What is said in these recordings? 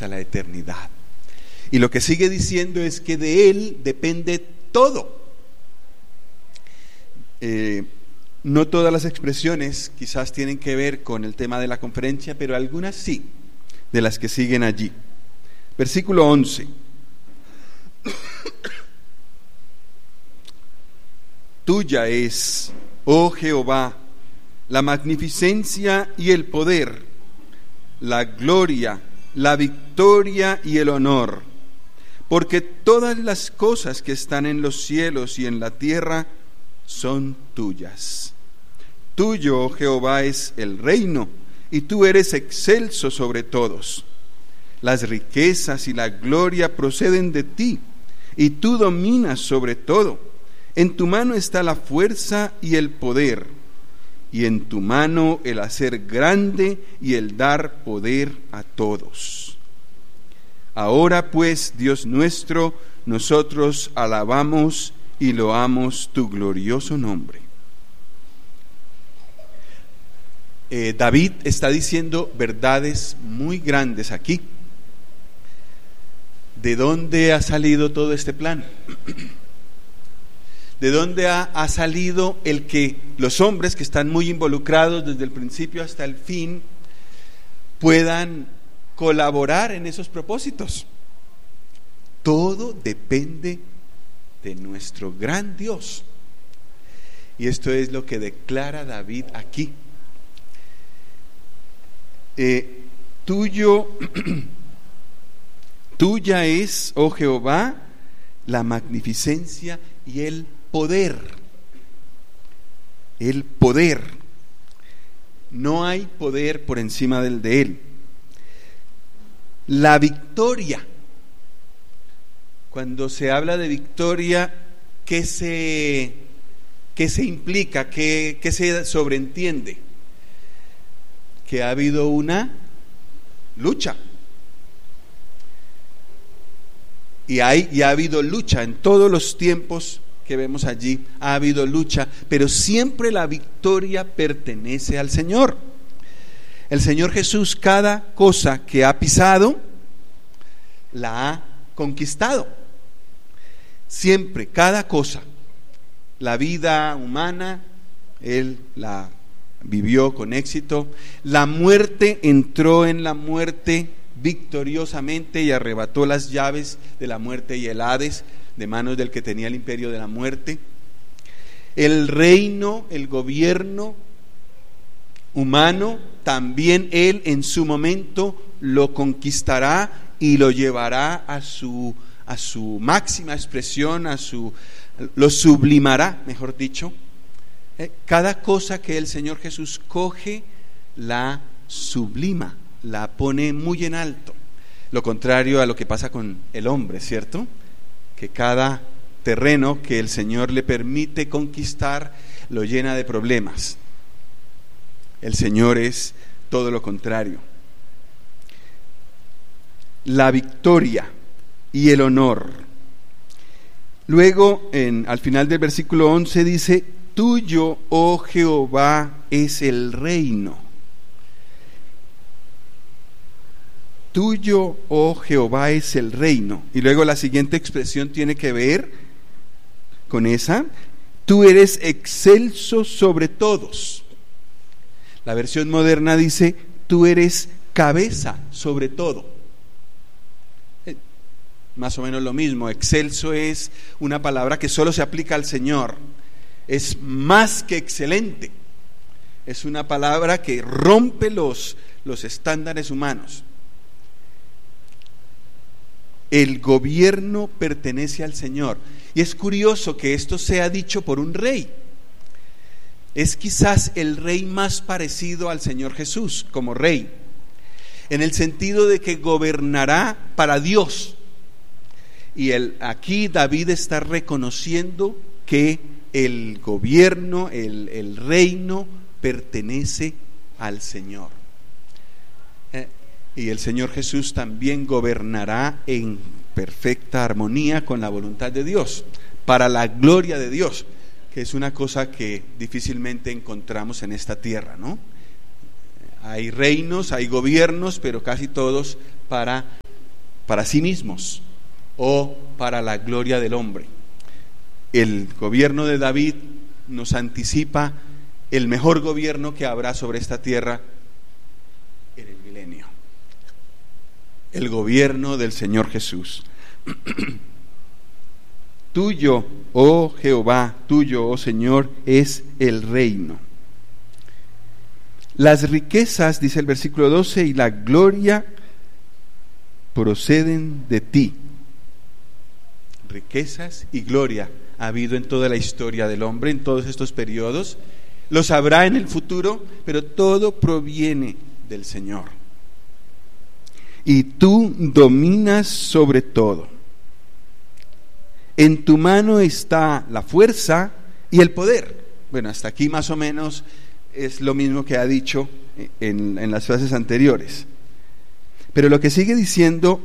hasta la eternidad. Y lo que sigue diciendo es que de Él depende todo. No todas las expresiones quizás tienen que ver con el tema de la conferencia, pero algunas sí, de las que siguen allí. Versículo 11. Tuya es, oh Jehová, la magnificencia y el poder, la gloria, la victoria y el honor, porque todas las cosas que están en los cielos y en la tierra son tuyas. Tuyo, oh Jehová, es el reino, y tú eres excelso sobre todos. Las riquezas y la gloria proceden de ti, y tú dominas sobre todo. En tu mano está la fuerza y el poder, y en tu mano el hacer grande y el dar poder a todos. Ahora pues, Dios nuestro, nosotros alabamos y loamos tu glorioso nombre. David está diciendo verdades muy grandes aquí. ¿De dónde ha salido todo este plan? ¿De dónde ha salido el que los hombres que están muy involucrados desde el principio hasta el fin puedan colaborar en esos propósitos? Todo depende de nuestro gran Dios. Y esto es lo que declara David aquí. Tuya es, oh Jehová, la magnificencia y el poder. El poder. No hay poder por encima del de Él. La victoria. Cuando se habla de victoria, ¿qué se implica? ¿Qué se sobreentiende? Que ha habido una lucha. Y ha habido lucha en todos los tiempos que vemos allí, ha habido lucha, pero siempre la victoria pertenece al Señor. El Señor Jesús, cada cosa que ha pisado, la ha conquistado. Siempre, cada cosa. La vida humana, Él la vivió con éxito. La muerte, entró en la muerte victoriosamente y arrebató las llaves de la muerte y el Hades de manos del que tenía el imperio de la muerte. El reino, el gobierno humano, también Él en su momento lo conquistará y lo llevará a su máxima expresión, lo sublimará, mejor dicho. Cada cosa que el Señor Jesús coge, la sublima, la pone muy en alto. Lo contrario a lo que pasa con el hombre, ¿cierto? Que cada terreno que el Señor le permite conquistar lo llena de problemas. El Señor es todo lo contrario. La victoria y el honor. Luego, al final del versículo 11 dice: tuyo, oh Jehová, es el reino. Tuyo, oh Jehová, es el reino. Y luego la siguiente expresión tiene que ver con esa: tú eres excelso sobre todos. La versión moderna dice: tú eres cabeza sobre todo. Más o menos lo mismo. Excelso es una palabra que solo se aplica al Señor. Es más que excelente. Es una palabra que rompe los estándares humanos. El gobierno pertenece al Señor. Y es curioso que esto sea dicho por un rey. Es quizás el rey más parecido al Señor Jesús como rey, en el sentido de que gobernará para Dios. Y aquí David está reconociendo que el gobierno, el reino pertenece al Señor. Y el Señor Jesús también gobernará en perfecta armonía con la voluntad de Dios, para la gloria de Dios, que es una cosa que difícilmente encontramos en esta tierra, ¿no? Hay reinos, hay gobiernos, pero casi todos para para sí mismos o para la gloria del hombre. El gobierno de David nos anticipa el mejor gobierno que habrá sobre esta tierra en el milenio. El gobierno del Señor Jesús. Tuyo, oh Jehová, tuyo, oh Señor, es el reino. Las riquezas, dice el versículo 12, y la gloria proceden de ti. Riquezas y gloria ha habido en toda la historia del hombre, en todos estos periodos. Los habrá en el futuro, pero todo proviene del Señor. Y tú dominas sobre todo. En tu mano está la fuerza y el poder. Bueno, hasta aquí más o menos es lo mismo que ha dicho en las frases anteriores. Pero lo que sigue diciendo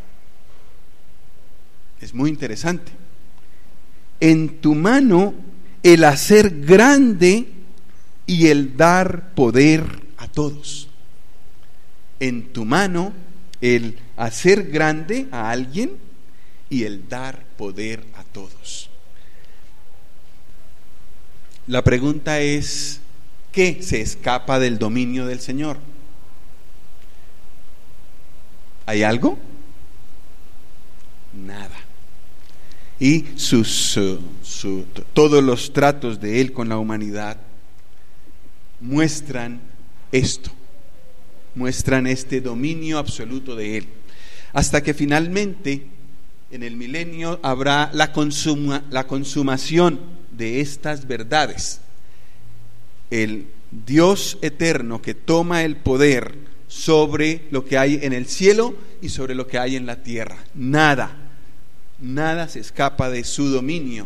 es muy interesante. En tu mano el hacer grande y el dar poder a todos. En tu mano el hacer grande a alguien y el dar poder a todos. La pregunta es, ¿qué se escapa del dominio del Señor? ¿Hay algo? Nada. Y todos los tratos de Él con la humanidad muestran esto, muestran este dominio absoluto de Él, hasta que finalmente en el milenio habrá la consumación de estas verdades. El Dios eterno que toma el poder sobre lo que hay en el cielo y sobre lo que hay en la tierra. Nada se escapa de su dominio.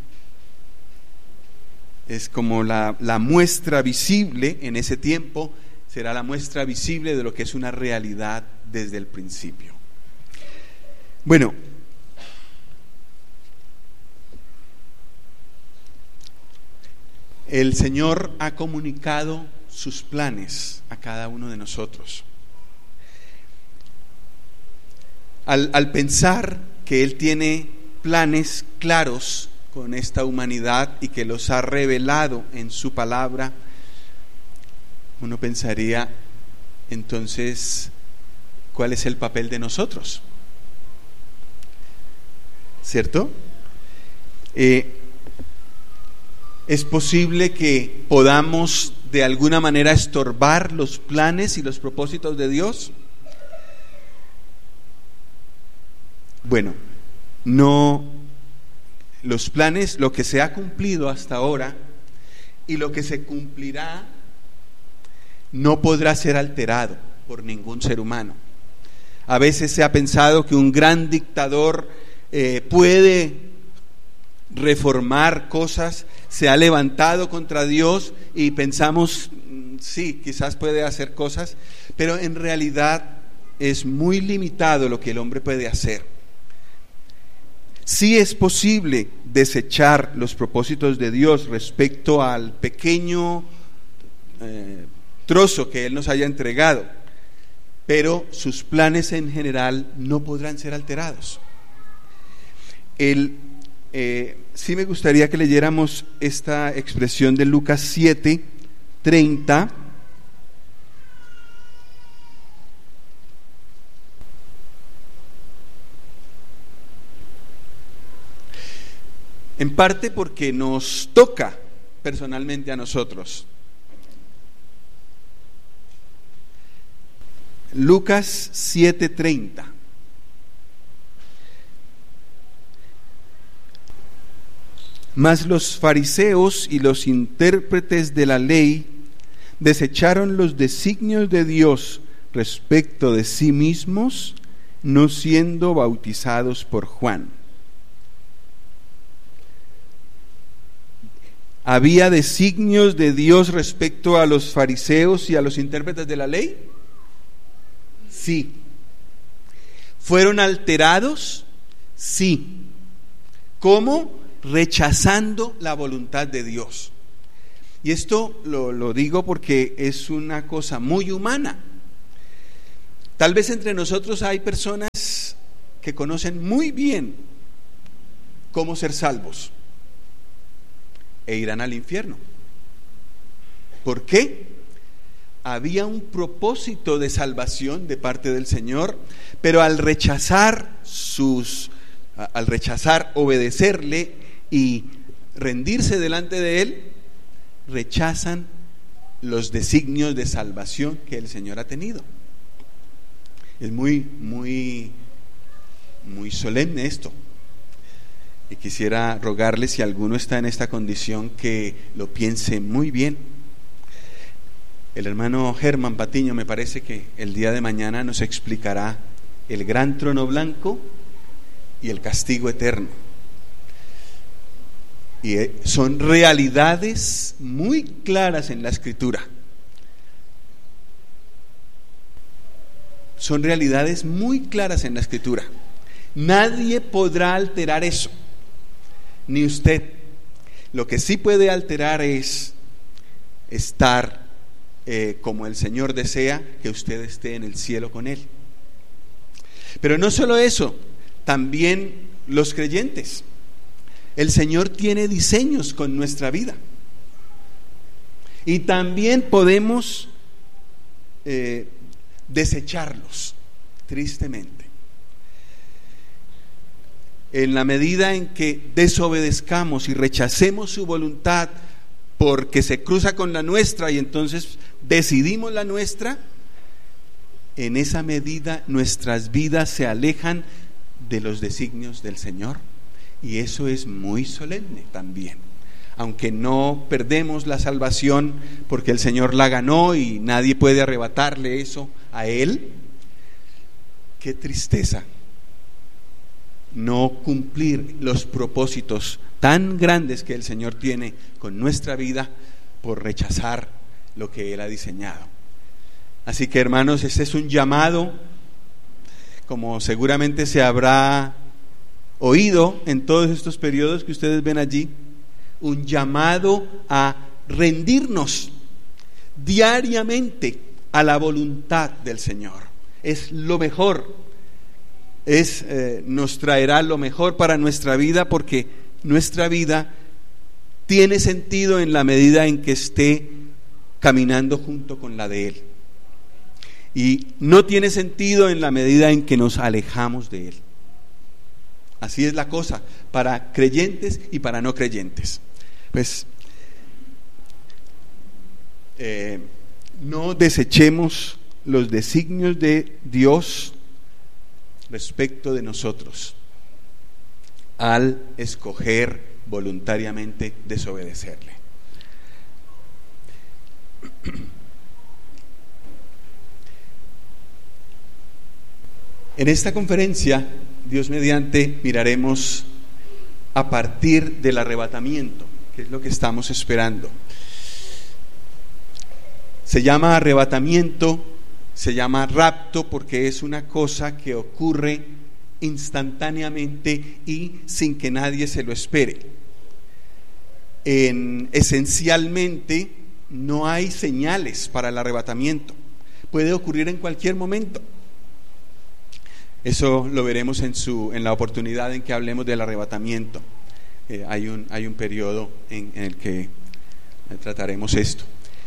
Es como la muestra visible en ese tiempo, será la muestra visible de lo que es una realidad desde el principio. Bueno, el Señor ha comunicado sus planes a cada uno de nosotros. Al pensar que Él tiene planes claros con esta humanidad y que los ha revelado en su palabra, uno pensaría, entonces, ¿cuál es el papel de nosotros? ¿Cierto? ¿Es posible que podamos de alguna manera estorbar los planes y los propósitos de Dios? Bueno, no, los planes, lo que se ha cumplido hasta ahora y lo que se cumplirá no podrá ser alterado por ningún ser humano. A veces se ha pensado que un gran dictador puede reformar cosas, se ha levantado contra Dios y pensamos, sí, quizás puede hacer cosas, pero en realidad es muy limitado lo que el hombre puede hacer. Sí es posible desechar los propósitos de Dios respecto al pequeño trozo que Él nos haya entregado, pero sus planes en general no podrán ser alterados. Sí me gustaría que leyéramos esta expresión de Lucas 7:30. En parte porque nos toca personalmente a nosotros. Lucas 7:30. Mas los fariseos y los intérpretes de la ley desecharon los designios de Dios respecto de sí mismos, no siendo bautizados por Juan. ¿Había designios de Dios respecto a los fariseos y a los intérpretes de la ley? Sí. ¿Fueron alterados? Sí. ¿Cómo? Rechazando la voluntad de Dios. Y esto lo digo porque es una cosa muy humana. Tal vez entre nosotros hay personas que conocen muy bien cómo ser salvos e irán al infierno. ¿Por qué? Había un propósito de salvación de parte del Señor, pero al rechazar obedecerle y rendirse delante de Él, rechazan los designios de salvación que el Señor ha tenido. Es muy solemne esto. Y quisiera rogarle, si alguno está en esta condición, que lo piense muy bien. El hermano Germán Patiño, me parece que el día de mañana nos explicará el gran trono blanco y el castigo eterno. Y son realidades muy claras en la Escritura. Son realidades muy claras en la Escritura. Nadie podrá alterar eso, ni usted. Lo que sí puede alterar es estar como el Señor desea que usted esté en el cielo con Él. Pero no solo eso, también los creyentes. El Señor tiene diseños con nuestra vida. Y también podemos desecharlos, tristemente. En la medida en que desobedezcamos y rechacemos su voluntad porque se cruza con la nuestra y entonces decidimos la nuestra, en esa medida nuestras vidas se alejan de los designios del Señor. Y eso es muy solemne también. Aunque no perdemos la salvación porque el Señor la ganó y nadie puede arrebatarle eso a Él, qué tristeza no cumplir los propósitos tan grandes que el Señor tiene con nuestra vida por rechazar lo que Él ha diseñado. Así que, hermanos, este es un llamado, como seguramente se habrá oído en todos estos periodos que ustedes ven allí, un llamado a rendirnos diariamente a la voluntad del Señor. Es lo mejor, nos traerá lo mejor para nuestra vida, porque nuestra vida tiene sentido en la medida en que esté caminando junto con la de Él, y no tiene sentido en la medida en que nos alejamos de Él. Así es la cosa para creyentes y para no creyentes. Pues no desechemos los designios de Dios respecto de nosotros al escoger voluntariamente desobedecerle. En esta conferencia, Dios mediante, miraremos a partir del arrebatamiento, que es lo que estamos esperando. Se llama arrebatamiento, se llama rapto, porque es una cosa que ocurre instantáneamente y sin que nadie se lo espere. Esencialmente no hay señales para el arrebatamiento, puede ocurrir en cualquier momento. Eso lo veremos en la oportunidad en que hablemos del arrebatamiento. Hay un periodo en el que trataremos esto.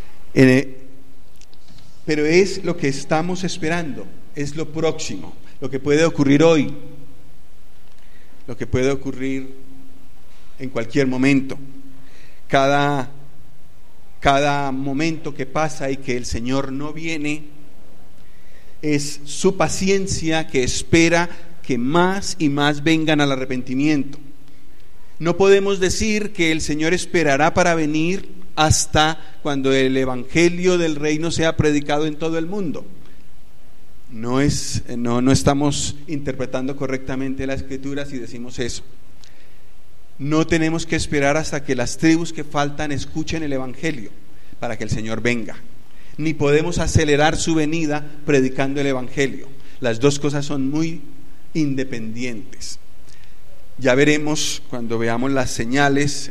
Pero es lo que estamos esperando, es lo próximo, lo que puede ocurrir hoy, lo que puede ocurrir en cualquier momento. Cada momento que pasa y que el Señor no viene, es su paciencia que espera que más y más vengan al arrepentimiento. No podemos decir que el Señor esperará para venir hasta cuando el evangelio del reino sea predicado en todo el mundo. No estamos interpretando correctamente la Escritura si decimos eso. No tenemos que esperar hasta que las tribus que faltan escuchen el evangelio para que el Señor venga. Ni podemos acelerar su venida predicando el evangelio. Las dos cosas son muy independientes. Ya veremos cuando veamos las señales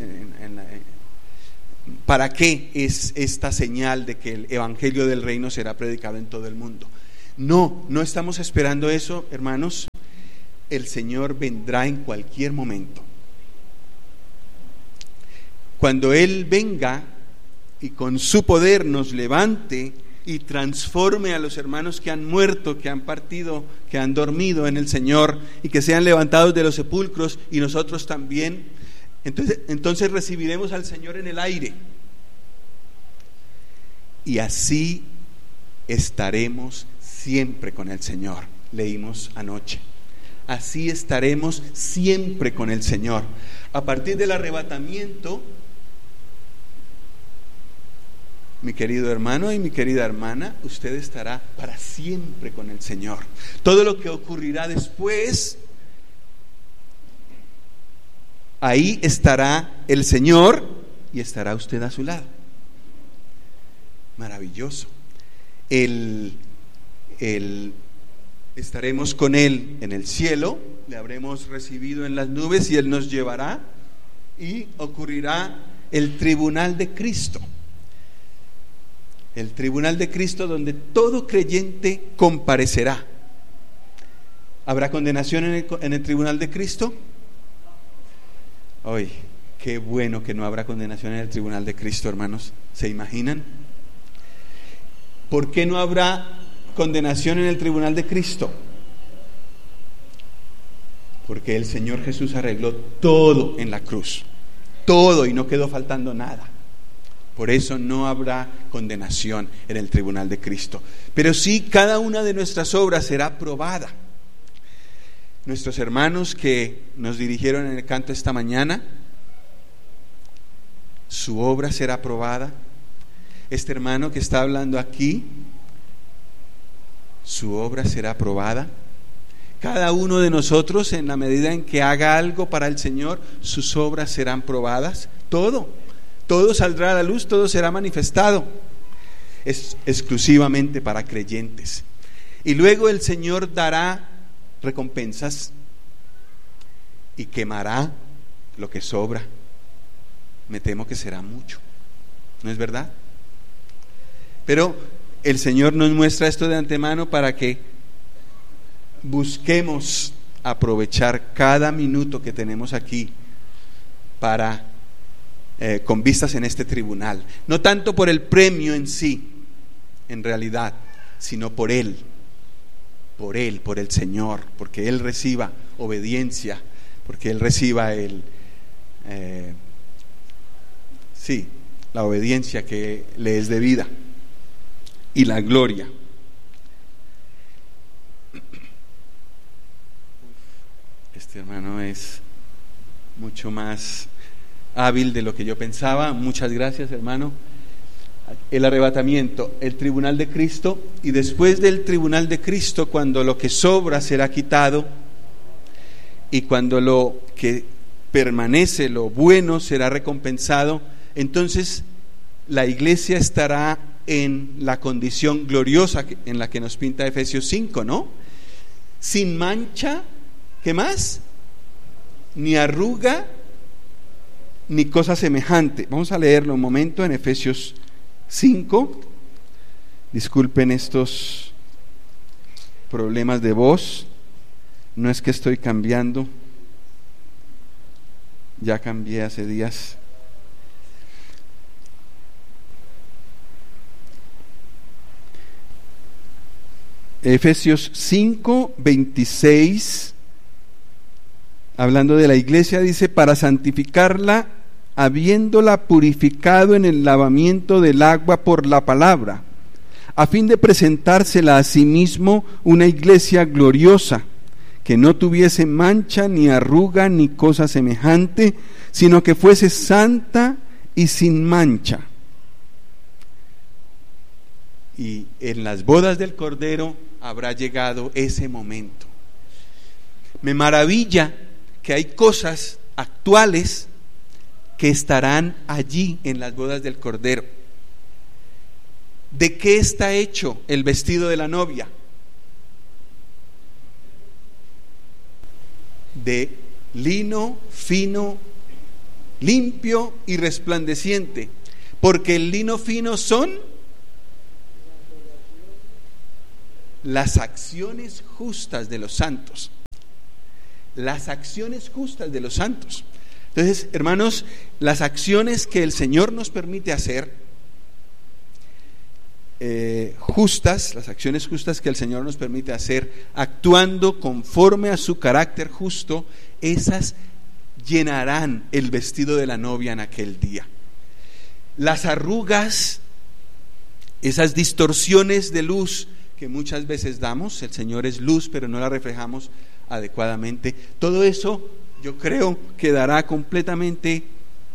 para qué es esta señal de que el evangelio del reino será predicado en todo el mundo. No estamos esperando eso, hermanos. el Señor vendrá en cualquier momento. Cuando Él venga y con su poder nos levante y transforme a los hermanos que han muerto, que han partido, que han dormido en el Señor y que sean levantados de los sepulcros y nosotros también, entonces recibiremos al Señor en el aire. Y así estaremos siempre con el Señor. Leímos anoche. Así estaremos siempre con el Señor. A partir del arrebatamiento, mi querido hermano y mi querida hermana, usted estará para siempre con el Señor. Todo lo que ocurrirá después, ahí estará el Señor y estará usted a su lado. Maravilloso. Estaremos con Él en el cielo, le habremos recibido en las nubes y Él nos llevará, y ocurrirá el tribunal de Cristo. El tribunal de Cristo, donde todo creyente comparecerá. ¿Habrá condenación en el tribunal de Cristo? Ay, qué bueno que no habrá condenación en el tribunal de Cristo, hermanos. ¿Se imaginan? ¿Por qué no habrá condenación en el tribunal de Cristo? Porque el Señor Jesús arregló todo en la cruz, todo, y no quedó faltando nada. Por eso no habrá condenación en el tribunal de Cristo. Pero sí, cada una de nuestras obras será probada. Nuestros hermanos que nos dirigieron en el canto esta mañana, su obra será probada. Este hermano que está hablando aquí, su obra será probada. Cada uno de nosotros, en la medida en que haga algo para el Señor, sus obras serán probadas. Todo saldrá a la luz, todo será manifestado. Es exclusivamente para creyentes. Y luego el Señor dará recompensas y quemará lo que sobra. Me temo que será mucho, ¿no es verdad? Pero el Señor nos muestra esto de antemano para que busquemos aprovechar cada minuto que tenemos aquí para con vistas en este tribunal, no tanto por el premio en sí, en realidad, sino por Él, por el Señor, porque Él reciba obediencia, porque Él reciba la obediencia que le es debida y la gloria. Este hermano es mucho más hábil de lo que yo pensaba. Muchas gracias, hermano. El arrebatamiento, el tribunal de Cristo, y después del tribunal de Cristo, cuando lo que sobra será quitado y cuando lo que permanece, lo bueno, será recompensado, entonces la iglesia estará en la condición gloriosa en la que nos pinta Efesios 5, ¿no? Sin mancha, ¿qué más? Ni arruga, ni cosa semejante. Vamos a leerlo un momento en Efesios 5. Disculpen estos problemas de voz. No es que estoy cambiando, ya cambié hace días. Efesios 5, 26, hablando de la iglesia, dice: para santificarla, habiéndola purificado en el lavamiento del agua por la palabra, a fin de presentársela a sí mismo una iglesia gloriosa, que no tuviese mancha, ni arruga, ni cosa semejante, sino que fuese santa y sin mancha. Y en las bodas del Cordero habrá llegado ese momento. Me maravilla que hay cosas actuales que estarán allí en las bodas del Cordero. ¿De qué está hecho el vestido de la novia? De lino fino, limpio y resplandeciente, porque el lino fino son las acciones justas de los santos. las acciones justas de los santos. Entonces, hermanos, las acciones que el Señor nos permite hacer, las acciones justas que el Señor nos permite hacer, actuando conforme a su carácter justo, esas llenarán el vestido de la novia en aquel día. Las arrugas, esas distorsiones de luz que muchas veces damos, el Señor es luz pero no la reflejamos adecuadamente, todo eso yo creo quedará completamente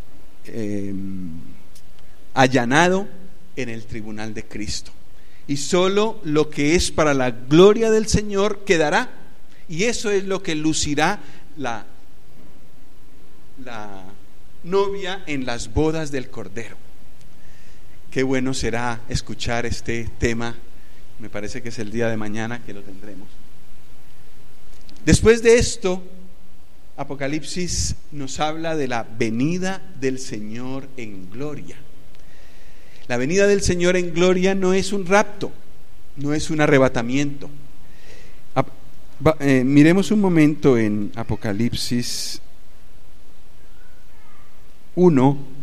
allanado en el tribunal de Cristo, y solo lo que es para la gloria del Señor quedará, y eso es lo que lucirá la novia en las bodas del Cordero. Qué bueno será escuchar este tema. Me parece que es el día de mañana que lo tendremos. Después de esto, Apocalipsis nos habla de la venida del Señor en gloria. La venida del Señor en gloria no es un rapto, no es un arrebatamiento. Miremos un momento en Apocalipsis 1.